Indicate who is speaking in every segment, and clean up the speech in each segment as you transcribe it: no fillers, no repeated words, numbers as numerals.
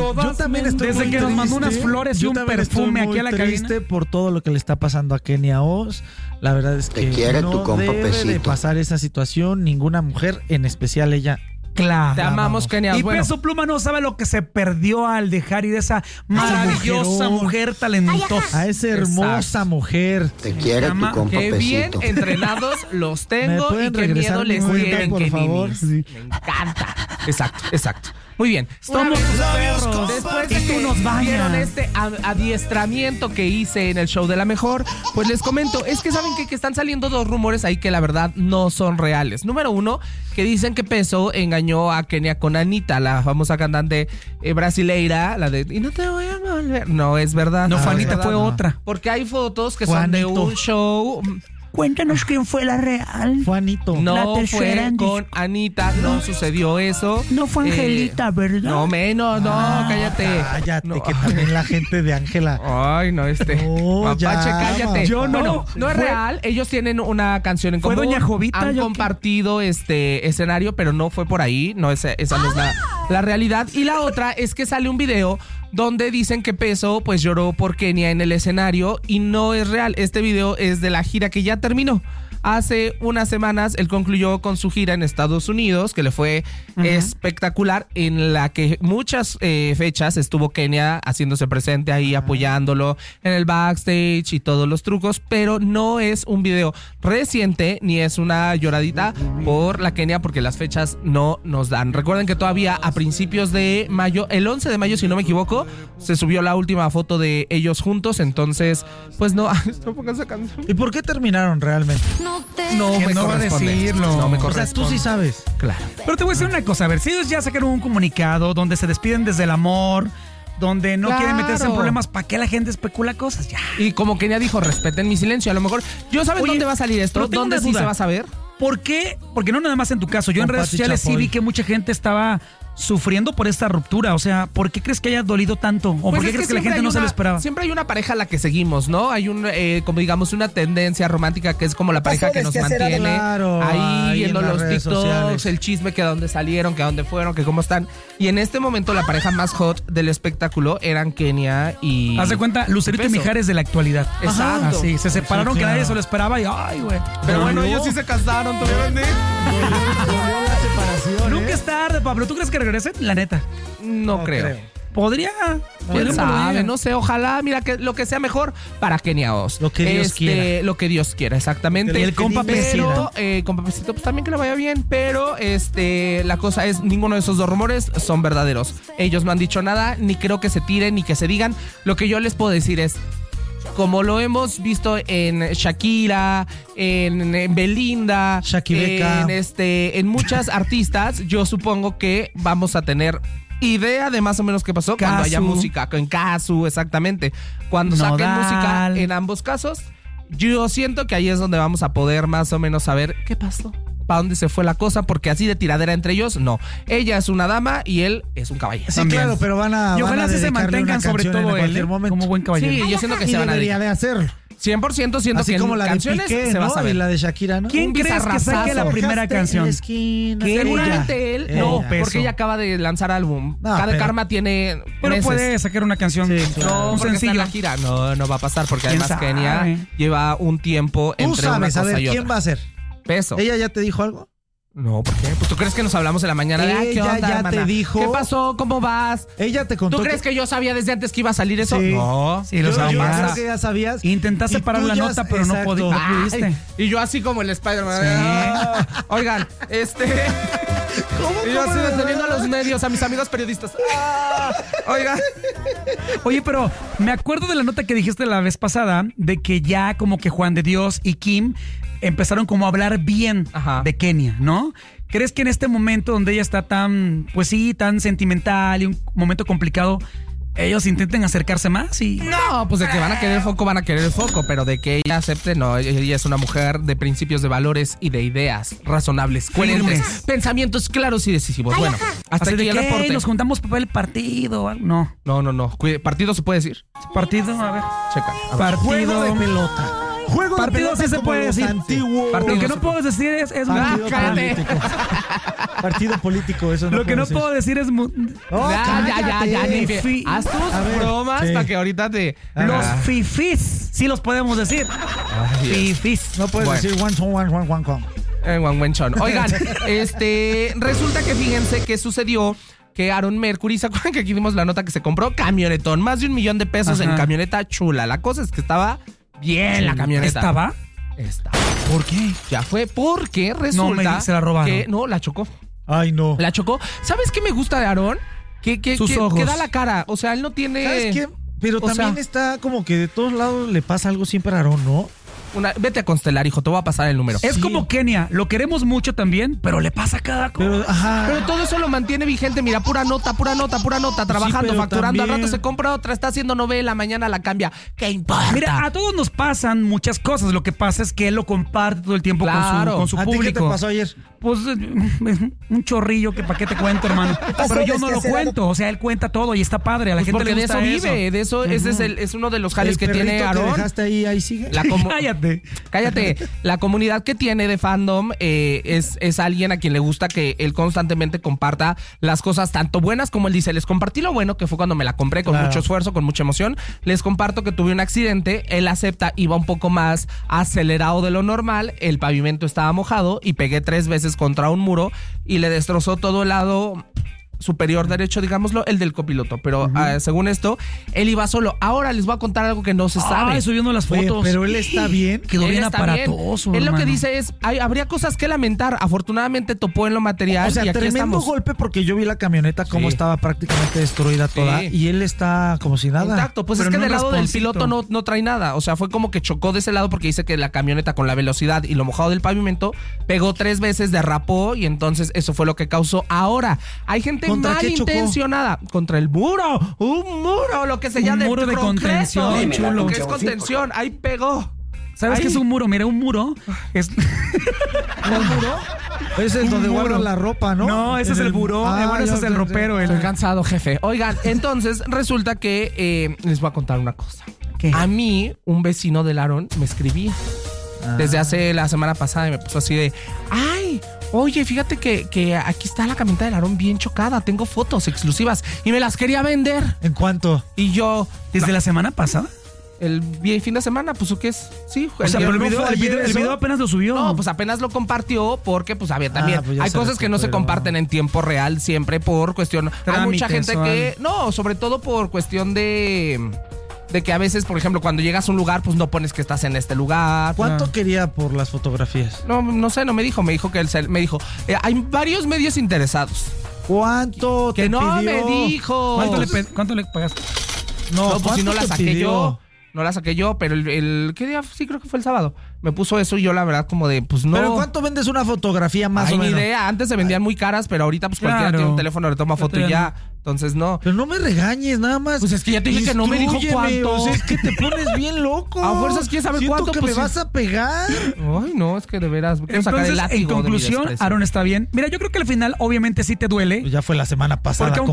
Speaker 1: Yo también estoy
Speaker 2: desde
Speaker 1: muy
Speaker 2: que nos mandó
Speaker 1: triste.
Speaker 2: unas flores y un perfume aquí a la cabina.
Speaker 1: Triste por todo lo que le está pasando a Kenia Os. La verdad es que no debe de pasar esa situación ninguna mujer, en especial ella.
Speaker 2: Claro.
Speaker 3: Te amamos, Kenia.
Speaker 2: Y Peso Pluma no sabe lo que se perdió al dejar ir esa maravillosa mujer talentosa.
Speaker 1: A esa hermosa mujer.
Speaker 4: Te quiere tu compa
Speaker 3: Qué bien
Speaker 4: Pesito.
Speaker 3: entrenados los tengo y qué miedo les tienen,
Speaker 1: por favor.
Speaker 3: Sí. Me encanta. Exacto. Muy bien.
Speaker 2: Somos tus perros.
Speaker 3: Después de
Speaker 2: y tú
Speaker 3: que
Speaker 2: nos bañas.
Speaker 3: vieron este adiestramiento que hice en el show de La Mejor, pues les comento, es que saben que están saliendo dos rumores ahí que la verdad no son reales. Número uno, que dicen que Peso engañó a Kenia con Anitta, la famosa cantante brasileira, la de y no te voy a volver. No es verdad.
Speaker 2: No fue
Speaker 3: es
Speaker 2: Anitta,
Speaker 3: verdad.
Speaker 2: fue otra.
Speaker 3: Porque hay fotos que son de un show.
Speaker 2: Cuéntanos quién fue la real.
Speaker 1: Juanito.
Speaker 3: No fue con Anita, no sucedió eso.
Speaker 2: No fue Angelita, ¿verdad?
Speaker 3: No menos, no, cállate.
Speaker 1: Cállate,
Speaker 3: No.
Speaker 1: que también la gente de Ángela.
Speaker 3: Ay, no,
Speaker 1: No,
Speaker 3: Mapache,
Speaker 1: ya,
Speaker 3: cállate.
Speaker 2: Yo no.
Speaker 3: Bueno, no es real. Ellos tienen una canción en
Speaker 2: Fue
Speaker 3: común.
Speaker 2: Doña Jovita.
Speaker 3: Han compartido este escenario, pero no fue por ahí. No, esa no es la realidad. Y la otra es que sale un video donde dicen que Peso pues lloró por Kenia en el escenario y no es real. Este video es de la gira que ya terminó. Hace unas semanas él concluyó con su gira en Estados Unidos, que le fue espectacular, en la que muchas fechas estuvo Kenia haciéndose presente ahí, apoyándolo en el backstage y todos los trucos, pero no es un video reciente ni es una lloradita por la Kenia, porque las fechas no nos dan. Recuerden que todavía a principios de mayo, el 11 de mayo si no me equivoco, se subió la última foto de ellos juntos, entonces pues no pongan esa canción.
Speaker 1: ¿Y por qué terminaron realmente?
Speaker 3: No me
Speaker 2: no va a
Speaker 3: corresponde.
Speaker 2: decirlo.
Speaker 3: No me
Speaker 1: O sea,
Speaker 3: corresponde.
Speaker 1: tú sí sabes.
Speaker 3: Claro.
Speaker 2: Pero te voy a decir una cosa, a ver, si ellos ya sacaron un comunicado donde se despiden desde el amor, donde no quieren meterse en problemas, ¿para qué la gente especula cosas? Ya.
Speaker 3: Y como Kenia dijo, respeten mi silencio. A lo mejor, ¿sabes dónde va a salir esto?
Speaker 2: pero tengo
Speaker 3: ¿Dónde
Speaker 2: una
Speaker 3: sí
Speaker 2: duda.
Speaker 3: se va a saber?
Speaker 2: ¿Por qué? Porque no nada más en tu caso. Yo en
Speaker 1: Con
Speaker 2: redes
Speaker 1: Pati
Speaker 2: sociales sí
Speaker 1: Chapoy.
Speaker 2: vi que mucha gente estaba sufriendo por esta ruptura. O sea, ¿por qué crees que haya dolido tanto? ¿O por qué
Speaker 3: es
Speaker 2: crees que la
Speaker 3: siempre
Speaker 2: gente
Speaker 3: hay
Speaker 2: no se lo
Speaker 3: una-
Speaker 2: esperaba?
Speaker 3: Siempre hay una pareja a la que seguimos, ¿no? Hay como digamos, una tendencia romántica que es como la pareja que nos mantiene
Speaker 1: Claro,
Speaker 3: ahí
Speaker 1: ahí
Speaker 3: viendo
Speaker 1: en las
Speaker 3: los
Speaker 1: redes
Speaker 3: TikToks,
Speaker 1: sociales.
Speaker 3: el chisme, que a dónde salieron, que a dónde fueron, que cómo están. Y en este momento la pareja más hot del espectáculo eran Kenia y...
Speaker 2: Haz de cuenta, Lucerito y
Speaker 3: Peso.
Speaker 2: Mijares de la actualidad.
Speaker 3: Exacto.
Speaker 2: Así, se separaron,
Speaker 1: Sí,
Speaker 2: que
Speaker 1: claro.
Speaker 2: nadie se lo esperaba y ¡ay, güey!
Speaker 3: Pero bueno,
Speaker 1: Dolió.
Speaker 3: ellos sí se casaron, tuvieron de...
Speaker 1: Dolió la separación.
Speaker 2: Nunca es tarde, Pablo. ¿Tú crees que regresen? La neta.
Speaker 3: No creo.
Speaker 2: Podría.
Speaker 3: ¿Quién sabe?
Speaker 2: podría.
Speaker 3: No sé, ojalá, mira, que lo que sea mejor para Kenia Os.
Speaker 1: Lo que Dios quiera.
Speaker 3: Lo que Dios quiera, exactamente.
Speaker 1: Y el compa
Speaker 3: Pero, compa Pesito, pues también que le vaya bien. Pero, la cosa es, ninguno de esos dos rumores son verdaderos. Ellos no han dicho nada, ni creo que se tiren, ni que se digan. Lo que yo les puedo decir es, como lo hemos visto en Shakira, en Belinda,
Speaker 1: Shakibeca.
Speaker 3: en muchas artistas, yo supongo que vamos a tener idea de más o menos qué pasó cuando haya
Speaker 2: Kazu.
Speaker 3: música, en Kazu, exactamente. Cuando saquen
Speaker 2: Nodal.
Speaker 3: música en ambos casos, yo siento que ahí es donde vamos a poder más o menos saber qué pasó, para dónde se fue la cosa, porque así de tiradera entre ellos, no. Ella es una dama y él es un caballero.
Speaker 1: Sí,
Speaker 2: También.
Speaker 1: claro, pero van a
Speaker 2: Y ojalá sí se
Speaker 1: dedicarle
Speaker 2: mantengan
Speaker 1: una
Speaker 2: sobre
Speaker 1: canción
Speaker 2: todo
Speaker 1: en
Speaker 2: él,
Speaker 1: cualquier momento.
Speaker 2: como buen caballero.
Speaker 3: Sí, yo siento que
Speaker 1: Y
Speaker 3: se van a
Speaker 1: debería
Speaker 3: dedicar.
Speaker 1: de hacerlo.
Speaker 3: 100% siento
Speaker 1: Así
Speaker 3: que
Speaker 1: como
Speaker 3: en
Speaker 1: la de
Speaker 3: canciones
Speaker 1: Piqué,
Speaker 3: se va a
Speaker 1: ¿no?
Speaker 3: saber.
Speaker 1: Y la de Shakira, ¿no?
Speaker 2: ¿Quién
Speaker 3: Un
Speaker 2: crees que
Speaker 3: bizarrazazo.
Speaker 2: saque la primera
Speaker 1: Dejaste en
Speaker 2: canción?
Speaker 1: la esquina.
Speaker 2: ¿Qué?
Speaker 3: Seguramente él, no,
Speaker 1: Ella.
Speaker 3: porque
Speaker 2: Peso.
Speaker 3: ella acaba de lanzar álbum.
Speaker 1: No,
Speaker 3: Cada
Speaker 1: pero-
Speaker 3: Karma tiene
Speaker 2: Pero
Speaker 3: meses.
Speaker 2: puede sacar una canción.
Speaker 1: Sí,
Speaker 3: No,
Speaker 2: un
Speaker 3: porque está en
Speaker 2: sencillo.
Speaker 3: la gira. No va a pasar, porque
Speaker 2: ¿Quién
Speaker 3: además
Speaker 2: sabe?
Speaker 3: Kenia lleva un tiempo
Speaker 1: Tú
Speaker 3: entre una
Speaker 1: sabes, a
Speaker 3: cosa
Speaker 1: ver,
Speaker 3: y otra.
Speaker 1: ¿quién va a ser?
Speaker 3: Peso.
Speaker 1: ¿Ella ya te dijo algo?
Speaker 3: No, ¿por qué? Pues tú crees que nos hablamos en la mañana de, ¿qué
Speaker 1: Ella
Speaker 3: onda,
Speaker 1: ya
Speaker 3: hermana?
Speaker 1: te dijo.
Speaker 3: ¿Qué pasó? ¿Cómo vas?
Speaker 1: ¿Ella te contó?
Speaker 3: ¿Tú crees que yo sabía desde antes que iba a salir eso?
Speaker 1: Sí.
Speaker 3: No.
Speaker 2: Sí, lo
Speaker 1: Yo
Speaker 2: sabías.
Speaker 1: creo que ya sabías.
Speaker 2: Intentaste
Speaker 1: Y
Speaker 2: parar
Speaker 1: tú
Speaker 2: la
Speaker 1: ya-
Speaker 2: nota, pero no
Speaker 1: exacto.
Speaker 2: pudiste.
Speaker 3: Ay, y yo así como el Spider-Man.
Speaker 2: Sí.
Speaker 3: Ah. Oigan, y yo así
Speaker 1: cómo?
Speaker 3: deteniendo a los medios, a mis amigos periodistas. Ah. Oigan.
Speaker 2: Oye, pero me acuerdo de la nota que dijiste la vez pasada de que ya como que Juan de Dios y Kim empezaron como a hablar bien
Speaker 3: Ajá.
Speaker 2: de Kenia, ¿no? ¿Crees que en este momento donde ella está tan, pues sí, tan sentimental y un momento complicado, ellos intenten acercarse más? Y
Speaker 3: No, pues de que van a querer foco, van a querer el foco, pero de que ella acepte, no, ella es una mujer de principios, de valores y de ideas razonables, coherentes,
Speaker 2: Firmes.
Speaker 3: pensamientos claros y decisivos. Bueno, hasta
Speaker 2: así
Speaker 3: aquí
Speaker 2: de
Speaker 3: el
Speaker 2: que
Speaker 3: reporte.
Speaker 2: nos juntamos para ver el partido. No,
Speaker 3: No. ¿Partido se puede decir?
Speaker 2: partido, a ver.
Speaker 3: Checa. A ver.
Speaker 1: Juego de
Speaker 2: Partido.
Speaker 1: pelota. Juego de
Speaker 2: partido
Speaker 1: pelota
Speaker 2: sí se
Speaker 1: como
Speaker 2: puede
Speaker 1: los
Speaker 2: decir.
Speaker 1: antiguos.
Speaker 2: Lo que no puedo decir es
Speaker 1: Partido
Speaker 3: cállate.
Speaker 1: político. Partido político, eso no
Speaker 2: lo que no puedo decir es
Speaker 3: Ya,
Speaker 2: Fifi.
Speaker 3: haz tus bromas para que ahorita te...
Speaker 2: Los fifís, sí los podemos decir. Fifís.
Speaker 1: No puedes decir one.
Speaker 3: Oigan, resulta que fíjense que sucedió que Aaron Mercury, ¿se acuerdan que aquí dimos la nota que se compró? Camionetón, más de $1 millón en camioneta chula. La cosa es que estaba bien la camioneta.
Speaker 2: ¿Estaba? ¿Por qué?
Speaker 3: Ya fue porque resulta
Speaker 2: se la robaron.
Speaker 3: que no, la chocó.
Speaker 1: Ay, no.
Speaker 3: La chocó. ¿Sabes qué me gusta de Aaron?
Speaker 2: Sus ojos.
Speaker 3: Que da la cara. O sea, él no tiene...
Speaker 1: ¿Sabes qué? Pero también está como que de todos lados le pasa algo siempre a Aarón, ¿no?
Speaker 3: Vete a constelar, hijo, te voy a pasar el número.
Speaker 2: Es como Kenia, lo queremos mucho también, pero le pasa cada cosa.
Speaker 3: Pero todo eso lo mantiene vigente, mira, pura nota, trabajando, facturando, al rato se compra otra, está haciendo novela, mañana la cambia. ¿Qué importa?
Speaker 2: Mira, a todos nos pasan muchas cosas, lo que pasa es que él lo comparte todo el tiempo con su público.
Speaker 1: ¿A ti qué te pasó ayer?
Speaker 2: Pues un chorrillo que para qué te cuento, hermano. Pero yo no lo cuento, o sea, él cuenta todo y está padre, a la gente le gusta
Speaker 3: de eso vive, de eso, ese es uno de los jales que tiene Aaron.
Speaker 1: ¿El dejaste ahí sigue?
Speaker 3: Cállate. La comunidad que tiene de fandom es alguien a quien le gusta que él constantemente comparta las cosas tanto buenas como él dice. Les compartí lo bueno, que fue cuando me la compré con mucho esfuerzo, con mucha emoción. Les comparto que tuve un accidente. Él acepta, iba un poco más acelerado de lo normal. El pavimento estaba mojado y pegué 3 veces contra un muro y le destrozó todo el lado superior derecho, digámoslo, el del copiloto. Pero según esto, él iba solo. Ahora les voy a contar algo que no se sabe.
Speaker 2: Subiendo las fotos.
Speaker 1: Oye, pero él está bien.
Speaker 2: Quedó bien aparatoso.
Speaker 3: Él lo que dice es, habría cosas que lamentar. Afortunadamente topó en lo material.
Speaker 1: O sea,
Speaker 3: y aquí
Speaker 1: tremendo
Speaker 3: estamos.
Speaker 1: golpe porque yo vi la camioneta como estaba prácticamente destruida toda y él está como si nada.
Speaker 3: Intacto, pues
Speaker 2: pero
Speaker 3: es que
Speaker 2: no
Speaker 3: del lado del
Speaker 2: rasponcito.
Speaker 3: piloto no trae nada. O sea, fue como que chocó de ese lado porque dice que la camioneta con la velocidad y lo mojado del pavimento pegó 3 veces, derrapó y entonces eso fue lo que causó. Ahora, hay gente malintencionada contra el muro. Un muro, lo que se llama
Speaker 2: un muro de contención, chulo.
Speaker 3: Lo que es contención, ahí pegó.
Speaker 2: ¿Sabes qué es un muro? Mira, un muro es...
Speaker 1: ¿Un muro? Ese es donde guardan la ropa, ¿no?
Speaker 2: No, ese es el buró. Bueno, ese es el ropero.
Speaker 3: Estoy cansado, jefe. Oigan, entonces resulta que les voy a contar una cosa.
Speaker 2: ¿Qué?
Speaker 3: A mí, un vecino del Aaron me escribía desde hace la semana pasada y me puso así de... ¡Ay! Oye, fíjate que aquí está la camioneta del Aarón bien chocada. Tengo fotos exclusivas y me las quería vender.
Speaker 1: ¿En cuánto?
Speaker 3: Y yo...
Speaker 2: ¿Desde la semana pasada?
Speaker 3: El fin de semana, pues, ¿o qué es? Sí.
Speaker 2: O sea, pero el video apenas lo subió.
Speaker 3: No, pues apenas lo compartió porque, pues, había también...
Speaker 1: pues
Speaker 3: hay cosas que no se comparten en tiempo real siempre por cuestión... Hay mucha gente que... No, sobre todo por cuestión de que a veces, por ejemplo, cuando llegas a un lugar, pues no pones que estás en este lugar.
Speaker 1: ¿Cuánto quería por las fotografías?
Speaker 3: No sé, no me dijo. Me dijo que me dijo, hay varios medios interesados.
Speaker 1: ¿Cuánto
Speaker 3: que
Speaker 1: te
Speaker 3: no
Speaker 1: pidió?
Speaker 3: me dijo.
Speaker 2: ¿Cuánto le pagaste?
Speaker 3: No, pues si no la saqué
Speaker 1: pidió?
Speaker 3: yo. No la saqué yo, pero ¿qué día? Sí, creo que fue el sábado. Me puso eso y yo la verdad como de, pues no.
Speaker 1: ¿Pero cuánto vendes una fotografía más o menos?
Speaker 3: Ni idea. Antes se vendían muy caras, pero ahorita pues cualquiera tiene un teléfono, le toma foto y ya. Entonces no.
Speaker 1: Pero no me regañes, nada más.
Speaker 3: Pues es que ya te dije que no me dijo cuánto.
Speaker 1: O sea, es que te pones bien loco.
Speaker 3: A fuerzas quieres saber cuánto.
Speaker 1: Que
Speaker 3: pues
Speaker 1: me vas a pegar.
Speaker 3: Ay, no, es que de veras.
Speaker 2: Entonces, sacar el látigo en conclusión, Aaron está bien. Mira, yo creo que al final obviamente sí te duele.
Speaker 1: Pues ya fue la semana pasada.
Speaker 2: Porque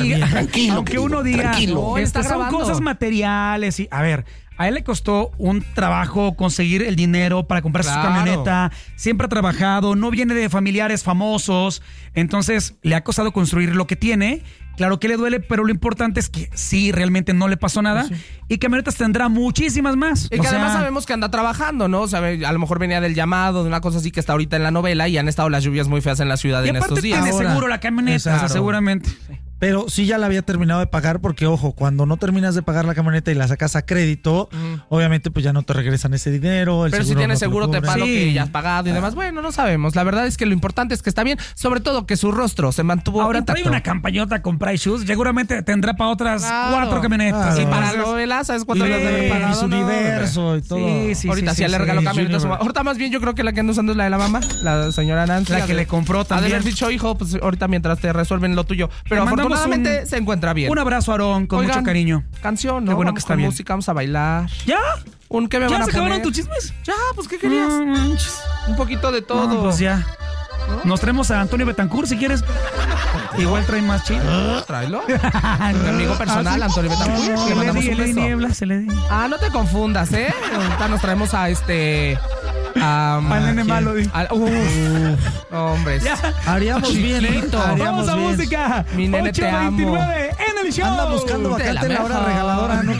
Speaker 2: aunque uno diga,
Speaker 3: está
Speaker 2: son cosas materiales y, a ver, a él le costó un trabajo conseguir el dinero para comprarse su camioneta. Siempre ha trabajado, no viene de familiares famosos. Entonces, le ha costado construir lo que tiene. Claro que le duele, pero lo importante es que sí, realmente no le pasó nada. Sí. Y camionetas tendrá muchísimas más.
Speaker 3: Y que además sabemos que anda trabajando, ¿no? O sea, a lo mejor venía del llamado, de una cosa así que está ahorita en la novela y han estado las lluvias muy feas en la ciudad en estos días.
Speaker 2: Y aparte tiene seguro la camioneta, o sea, seguramente.
Speaker 1: Pero sí ya la había terminado de pagar porque, ojo, cuando no terminas de pagar la camioneta y la sacas a crédito, obviamente pues ya no te regresan ese dinero.
Speaker 3: Pero si tienes seguro te paga lo que ya has pagado y demás. Bueno, no sabemos. La verdad es que lo importante es que está bien, sobre todo que su rostro se mantuvo
Speaker 2: Ahora
Speaker 3: intacto.
Speaker 2: trae una campañota con Price Shoes, seguramente tendrá para otras 4 camionetas.
Speaker 3: Y para novelas, ¿sabes cuánto le debe pagar?
Speaker 1: Su universo y todo.
Speaker 2: Sí,
Speaker 3: ahorita sí le regaló camionetas. Ahorita más bien yo creo que la que anda usando es la de la mamá, la señora Nancy.
Speaker 2: La que le compró también.
Speaker 3: Ha de haber dicho, hijo, pues ahorita mientras te resuelven lo tuyo. Pero afortunadamente se encuentra bien.
Speaker 2: Un abrazo a Aarón con mucho cariño.
Speaker 3: Canción, ¿no?
Speaker 2: Qué bueno
Speaker 3: vamos
Speaker 2: que está bien.
Speaker 3: Música, vamos a bailar.
Speaker 2: ¿Ya?
Speaker 3: ¿Qué me van a poner?
Speaker 2: ¿Ya se acabaron tus chismes?
Speaker 3: Ya, pues ¿qué querías? Un poquito de todo.
Speaker 2: No, pues ya. Nos traemos a Antonio Betancourt si quieres. Igual trae más chido.
Speaker 3: Tráelo. Mi amigo personal, Antonio Betancourt. Le mandamos un beso.
Speaker 2: Niebla, se le di.
Speaker 3: No te confundas, ¿eh? Ahorita nos traemos a
Speaker 2: al nene malo.
Speaker 3: Hombres.
Speaker 1: Haríamos bien, ¿eh?
Speaker 2: Vamos a música.
Speaker 3: Mi nene, te amo.
Speaker 2: En el show.
Speaker 1: Anda buscando vacante en la hora regaladora. No